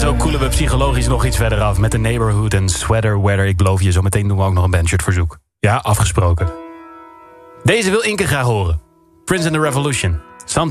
Zo koelen we psychologisch nog iets verder af met de Neighborhood en Sweater Weather. Ik beloof je, zometeen doen we ook nog een bandshirtverzoek. Ja, afgesproken. Deze wil Inke graag horen. Prince and the Revolution.